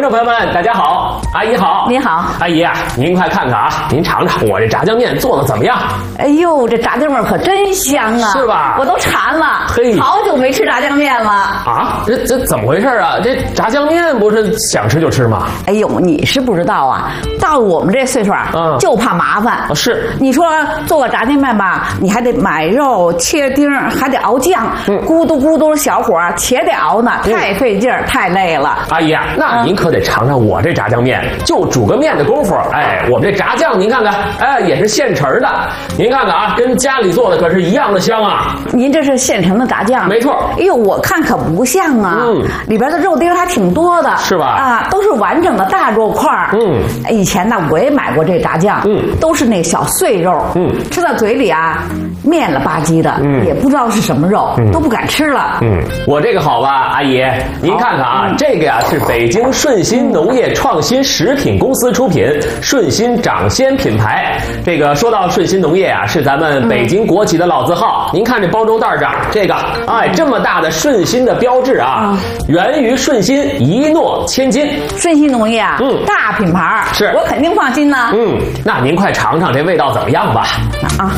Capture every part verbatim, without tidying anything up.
众朋友们，大家好，阿姨好， 你好， 阿姨啊，您快看看啊，您尝尝我这炸酱面做的怎么样？ 哎呦，这炸酱面可真香啊， 是吧？ 我都馋了， 嘿， 好久没吃炸酱面了啊！这这怎么回事啊？这炸酱面不是想吃就吃吗？ 哎呦，你是不知道啊，到我们这岁数啊，嗯、就怕麻烦。 啊、是， 你说做个炸酱面吧，你还得买肉、切丁，还得熬酱，嗯、咕嘟咕嘟小火且得熬呢，嗯、太费劲儿，太累了。 阿姨啊，那您可得尝尝我这炸酱面，就煮个面的功夫，哎，我们这炸酱您看看，哎，也是现成的，您看看啊，跟家里做的可是一样的香啊。 您这是现成的炸酱？ 没错。 哎呦，我看可不像啊，嗯，里边的肉丁还挺多的， 是吧？ 啊，都是完整的大肉块。嗯，以前呢我也买过这炸酱，嗯，都是那小碎肉，嗯，吃到嘴里啊，面了吧唧的，嗯，也不知道是什么肉，嗯、都不敢吃了。 嗯，我这个好吧，阿姨，您看看啊，嗯、这个呀是北京顺心农业创新食品公司出品，顺心掌鲜品牌。这个说到顺心农业啊，是咱们北京国企的老字号。嗯、您看这包装袋上这个，哎，这么大的顺心的标志啊，嗯、源于顺心，一诺千金。 顺心农业啊，嗯，大品牌， 是我肯定放心呢。 嗯，那您快尝尝这味道怎么样吧？ 啊。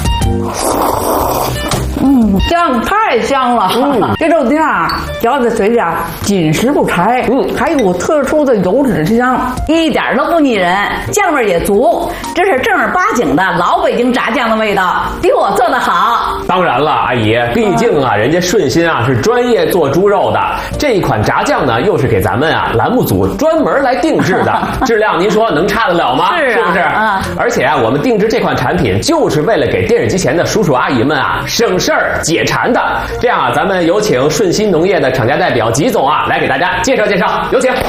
嗯，酱太香了。嗯，这肉丁啊，嚼在嘴里啊，紧实不柴。嗯，还有特殊的油脂香，一点都不腻人，酱味也足。这是正儿八经的老北京炸酱的味道，比我做的好。 当然了，阿姨，毕竟啊，人家顺心啊是专业做猪肉的，这一款炸酱呢，又是给咱们啊栏目组专门来定制的，质量您说能差得了吗？ 是啊， 是不是？啊，而且啊，我们定制这款产品就是为了给电视机前的叔叔阿姨们啊省事儿解馋的。这样啊，咱们有请顺心农业的厂家代表吉总啊来给大家介绍介绍，有请。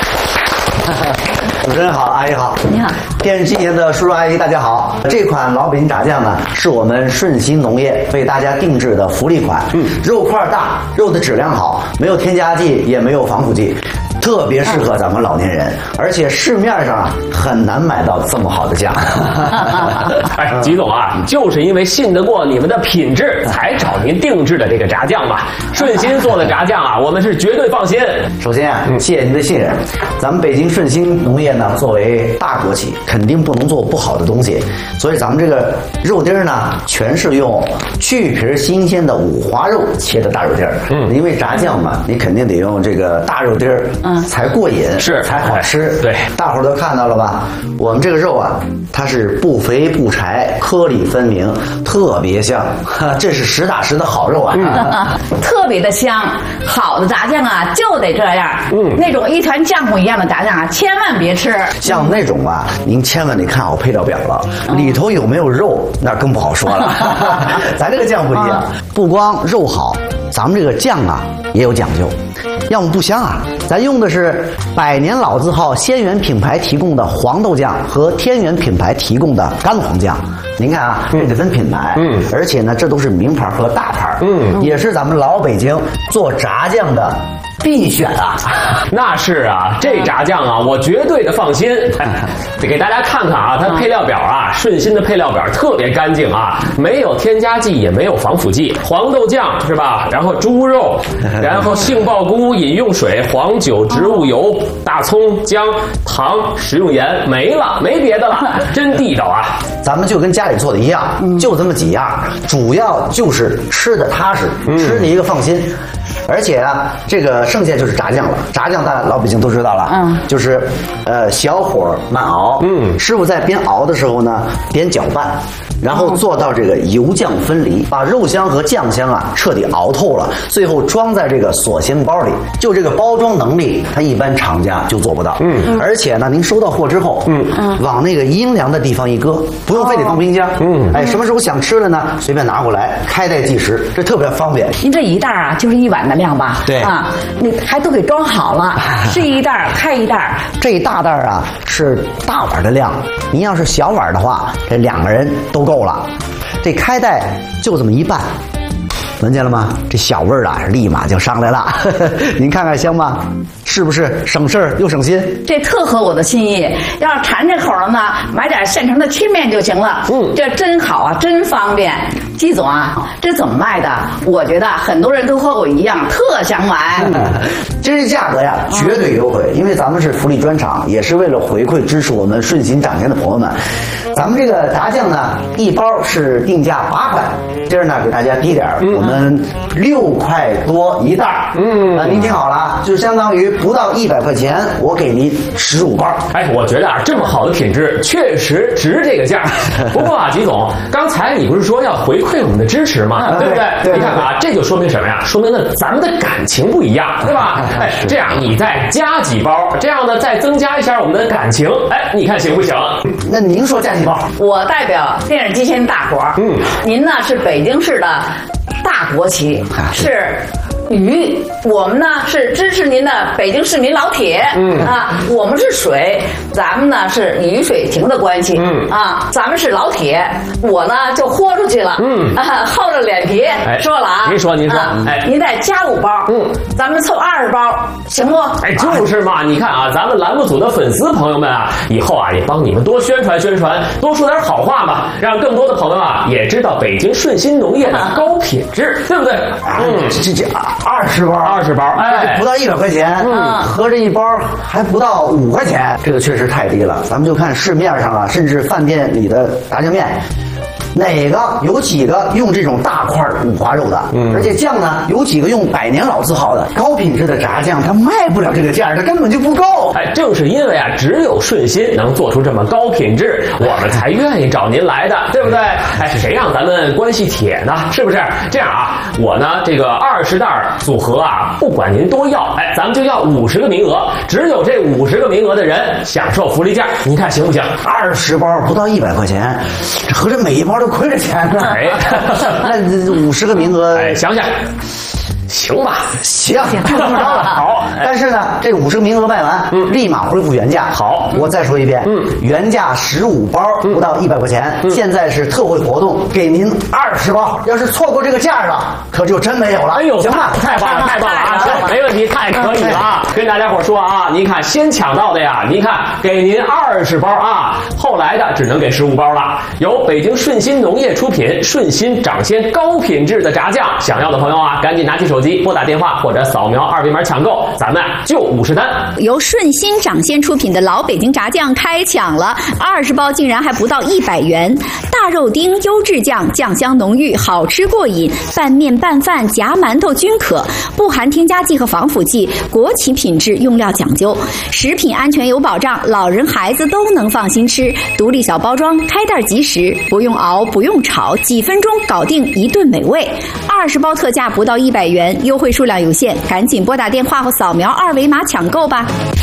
主持人好，阿姨好， 你好， 电视机前的叔叔阿姨大家好。这款老北京炸酱呢，是我们顺心农业为大家定制的福利款。嗯，肉块大，肉的质量好，没有添加剂，也没有防腐剂。特别适合咱们老年人，而且市面上很难买到这么好的酱。 哎，吉总啊，就是因为信得过你们的品质，才找您定制的这个炸酱嘛。顺心做的炸酱啊，我们是绝对放心。 首先啊，谢谢您的信任。咱们北京顺心农业呢，作为大国企，肯定不能做不好的东西，所以咱们这个肉丁呢，全是用去皮新鲜的五花肉切的大肉丁儿。嗯，因为炸酱嘛，你肯定得用这个大肉丁儿。嗯。才过瘾， 是才好吃。 对， 大伙儿都看到了吧？我们这个肉啊，它是不肥不柴，颗粒分明，特别香。这是实打实的好肉啊， 嗯、特别的香。好的炸酱啊，就得这样。嗯，那种一团浆糊一样的炸酱啊，千万别吃。 像那种啊，您千万得看好配料表了，嗯、里头有没有肉，那更不好说了。咱这个酱不一样，嗯、不光肉好，咱们这个酱啊也有讲究。要么不香啊，咱用的是百年老字号鲜源品牌提供的黄豆酱和天元品牌提供的干黄酱。您看啊，这得分品牌，嗯，而且呢，这都是名牌和大牌，嗯，也是咱们老北京做炸酱的必选啊。 那是啊，这炸酱啊，我绝对的放心。得给大家看看啊，它配料表啊，顺心的配料表特别干净啊，没有添加剂，也没有防腐剂。黄豆酱是吧？然后猪肉，然后杏鲍菇、饮用水、黄酒、植物油、大葱、姜、糖、食用盐，没了，没别的了，真地道啊！ 咱们就跟家里做的一样，就这么几样，主要就是吃的踏实，吃的一个放心。而且啊，这个剩下就是炸酱了。炸酱大老北京都知道了，嗯，就是呃小火慢熬，嗯，师傅在边熬的时候呢，边搅拌，然后做到这个油酱分离，把肉香和酱香啊彻底熬透了，最后装在这个锁鲜包里。就这个包装能力，它一般厂家就做不到。嗯，而且呢，您收到货之后，嗯嗯，往那个阴凉的地方一搁，不用非得放冰箱。嗯，哎，什么时候想吃了呢？随便拿过来，开袋即食，这特别方便。 您这一袋啊，就是一碗的量吧？ 对啊，你还都给装好了，是一袋开一袋。 这一大袋啊是大碗的量，您要是小碗的话，这两个人都够了。这开袋就这么一拌，闻见了吗？这小味儿啊，立马就上来了。您看看香吗？是不是省事儿又省心？ 这特合我的心意。要是馋这口了呢，买点现成的切面就行了。嗯，这真好啊，真方便。 季总啊，这怎么卖的？我觉得很多人都和我一样特想买。 这是价格呀，绝对优惠，因为咱们是福利专场，也是为了回馈支持我们顺心掌鲜的朋友们。咱们这个炸酱呢，一包是定价八块，今儿呢给大家低点儿，我们六块多一袋儿。嗯，啊，您听好了，就相当于不到一百块钱，我给您十五包。 哎，我觉得啊，这么好的品质，确实值这个价。不过啊，吉总，刚才你不是说要回馈我们的支持吗？对不对？ 对， 你看啊，这就说明什么呀？说明了咱们的感情不一样，对吧？哎，这样你再加几包，这样呢再增加一下我们的感情。哎，你看行不行？ 那您说加几包？ 我代表电视机前大伙儿，嗯，您呢是北京市的大国旗，是鱼，我们呢是支持您的北京市民老铁，嗯啊，我们是水，咱们呢是鱼水情的关系，嗯啊，咱们是老铁，我呢就豁出去了，嗯啊，厚着脸皮、哎、说了啊， 您说您说， 啊、哎，您再加五包，嗯，咱们凑二十包，行不？ 哎，就是嘛，你看啊，咱们栏目组的粉丝朋友们啊，以后啊也帮你们多宣传宣传，多说点好话嘛，让更多的朋友啊也知道北京顺心农业的高品质，对不对？ 嗯，这这二十包， 二十包，哎， 不到一百块钱，嗯，合着一包还不到五块钱，这个确实太低了。咱们就看市面上啊，甚至饭店里的炸酱面。哪个有几个用这种大块五花肉的？嗯，而且酱呢，有几个用百年老字号的高品质的炸酱，它卖不了这个价，它根本就不够。 哎，正是因为啊，只有顺心能做出这么高品质，我们才愿意找您来的，对不对？哎，谁让咱们关系铁呢？是不是？这样啊，我呢这个二十袋组合啊，不管您多要，哎，咱们就要五十个名额，只有这五十个名额的人享受福利价，您看行不行？ 二十包不到一百块钱，这合着每一包都亏着钱呢。 哎， 那五十个名额， 哎，想想。行吧， 行，就这么着了。好，但是呢，这五十个名额卖完，嗯，立马恢复原价。 好， 我再说一遍，嗯，原价十五包不到一百块钱，嗯，现在是特惠活动，给您二十包。要是错过这个价了，可就真没有了。 哎呦， 行吧， 太棒了，太棒了啊！行，没问题，太可以了啊！跟大家伙说啊，您看先抢到的呀，您看给您二十包啊，后来的只能给十五包了。由北京顺心农业出品，顺心掌鲜高品质的炸酱，想要的朋友啊，赶紧拿起手机。拨打电话或者扫描二维码抢购，咱们就五十单。 由顺心掌鲜出品的老北京炸酱开抢了，二十包竟然还不到一百元。大肉丁优质酱，酱香浓郁，好吃过瘾，拌面拌饭夹馒头均可，不含添加剂和防腐剂，国企品质，用料讲究，食品安全有保障，老人孩子都能放心吃。独立小包装，开袋即食，不用熬，不用炒，几分钟搞定一顿美味。二十包特价不到一百元，优惠数量有限，赶紧拨打电话或扫描二维码抢购吧。